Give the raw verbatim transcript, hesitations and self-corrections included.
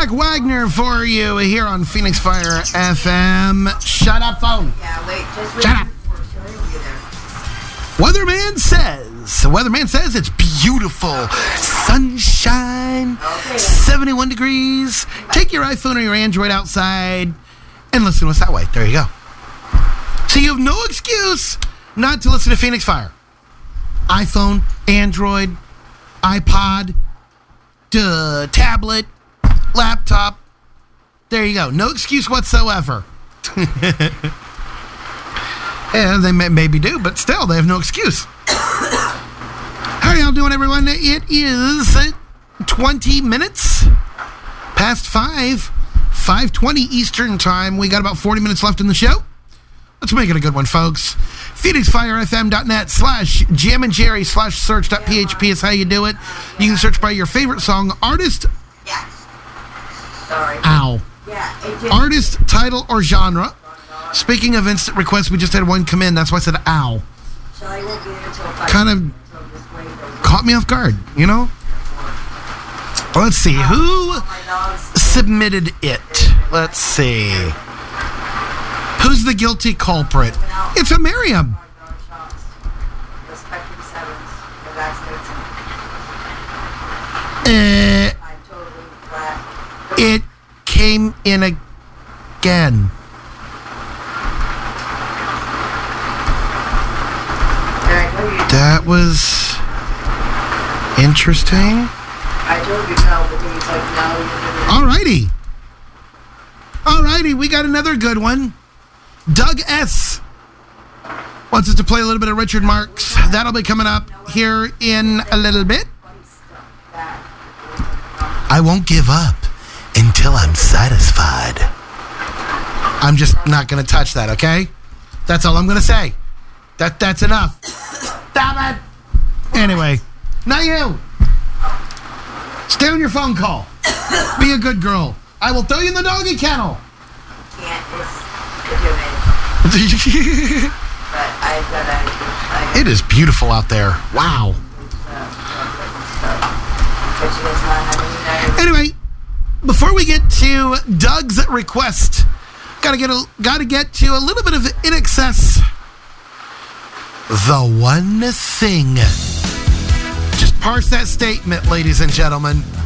Jack Wagner for you here on Phoenix Fire F M. Shut up, phone. Yeah, wait, just wait. Shut up. Weatherman says, the Weatherman says it's beautiful. Sunshine, seventy-one degrees. Take your iPhone or your Android outside and listen to us that way. There you go. So you have no excuse not to listen to Phoenix Fire. iPhone, Android, iPod, duh, tablet, laptop. There you go. No excuse whatsoever. Yeah, they may, maybe do, but still, they have no excuse. How are y'all doing, everyone? It is twenty minutes past five, five twenty Eastern Time. We got about forty minutes left in the show. Let's make it a good one, folks. PhoenixFireFM.net slash Jam and Jerry slash search.php is how you do it. You can search by your favorite song, artist. Yeah. Sorry. Ow. Yeah. It did. Artist, title, or genre. Speaking of instant requests, we just had one come in. That's why I said ow. So I won't be here until five. Kind of caught me off guard, you know? Let's see. Who submitted it? Let's see. Who's the guilty culprit? It's a Miriam. Uh, it came in again. That was interesting. I told you no, but then he's like, no. Alrighty. Alrighty, we got another good one. Doug S. wants us to play a little bit of Richard Marx. That'll be coming up here in a little bit. I won't give up until I'm satisfied. I'm just not going to touch that, okay? That's all I'm going to say. That That's enough. Stop it. Anyway, not you. Stay on your phone call. Be a good girl. I will throw you in the doggy kennel. Can't, it's good. But I gotta, I, It is beautiful out there. Wow. Anyway, before we get to Doug's request, gotta get a, gotta get to a little bit of In Excess. The one thing. Just parse that statement, ladies and gentlemen.